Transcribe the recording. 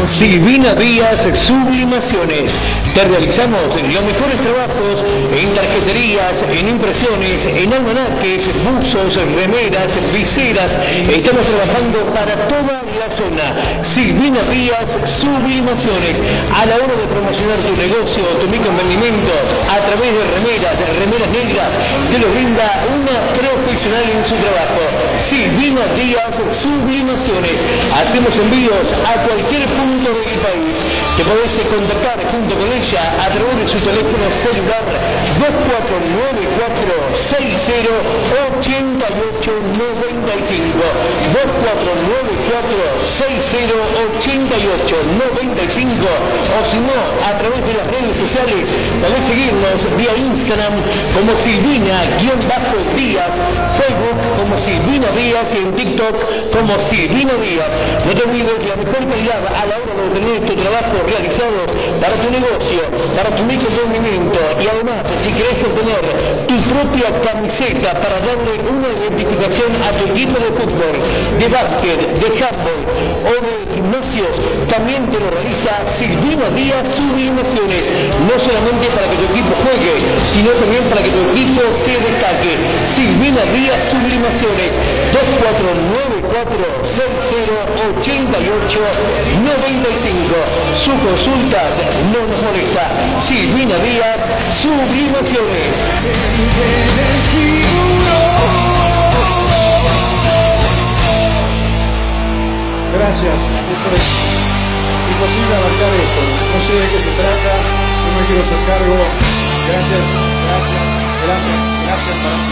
Silvina Díaz Sublimaciones. Te realizamos los mejores trabajos en tarjeterías, en impresiones, en almanaques, buzos, remeras, viseras. Estamos trabajando para toda la zona. Silvina Díaz Sublimaciones. A la hora de promocionar tu negocio, tu microemprendimiento, a través de remeras negras, te lo brinda una profesional en su trabajo. Silvina Díaz Sublimaciones. Hacemos envíos a cualquier punto del país. Te podés contactar junto con ella a través de su teléfono celular 2494-608895, 2494-608895, o si no, a través de las redes sociales podés seguirnos vía Instagram como Silvina-Díaz, Facebook como Silvina Díaz y en TikTok como Silvina Díaz. No te olvides que la mejor calidad a la hora de obtener tu trabajo realizado para tu negocio, para tu microemprendimiento, y además si querés obtener tu propia camiseta para darle una identificación a tu equipo de fútbol, de básquet, de handball o de gimnasio, también te lo realiza Silvina Díaz Sublimaciones. No solamente para que tu equipo juegue, sino también para que tu equipo se destaque. Silvina Díaz Sublimaciones, 2494-608895. Sus consultas no nos molesta. Silvina Díaz Sublimaciones. Gracias, esto es imposible abarcar esto, no sé de qué se trata, no me quiero hacer cargo. Gracias.